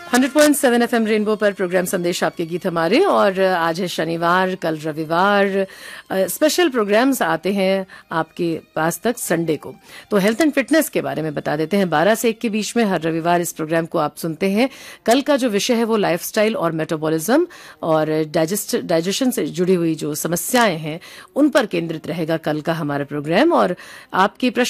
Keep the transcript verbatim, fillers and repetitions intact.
Hundred point seven F M rainbow पर programme संदेश आपके गीत हमारे, और आज है शनिवार, कल रविवार। स्पेशल प्रोग्राम्स आते हैं आपके पास तक संडे को। तो हेल्थ एंड फिटनेस के बारे में बता देते हैं। बारह से एक के बीच में हर रविवार इस प्रोग्राम को आप सुनते हैं। कल का जो विषय है वो लाइफस्टाइल और मेटाबॉलिज्म और डाइजेस्ट डाइजेशन से जुड़ी हुई जो समस्याएं हैं उन पर केंद्रित रहेगा कल का हमारा प्रोग्राम। और आपके प्रश्न